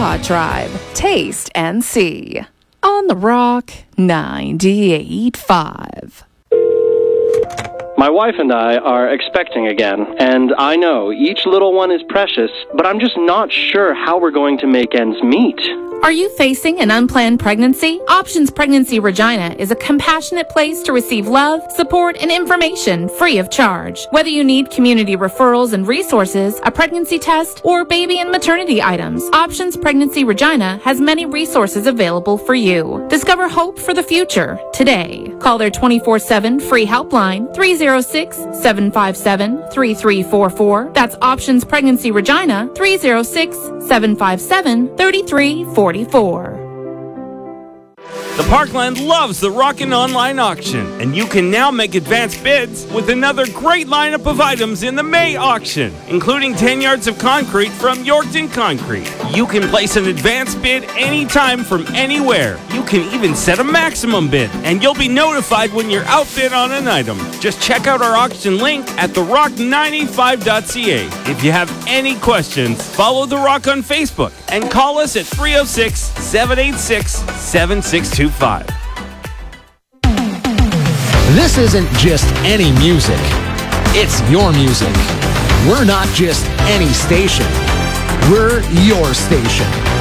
Aloha Tribe. Taste and see. On the Rock 98.5. My wife and I are expecting again, and I know each little one is precious, but I'm just not sure how we're going to make ends meet. Are you facing an unplanned pregnancy? Options Pregnancy Regina is a compassionate place to receive love, support, and information free of charge. Whether you need community referrals and resources, a pregnancy test, or baby and maternity items, Options Pregnancy Regina has many resources available for you. Discover hope for the future today. Call their 24/7 free helpline 306-757-3344. That's Options Pregnancy Regina 306-757-3344. The Parkland loves the Rockin' Online Auction, and you can now make advanced bids with another great lineup of items in the May auction, including 10 yards of concrete from Yorkton Concrete. You can place an advanced bid anytime from anywhere. You can even set a maximum bid, and you'll be notified when you're outbid on an item. Just check out our auction link at therock985.ca. If you have any questions, follow The Rock on Facebook and call us at 306-786-7625. This isn't just any music. It's your music. We're not just any station. We're your station.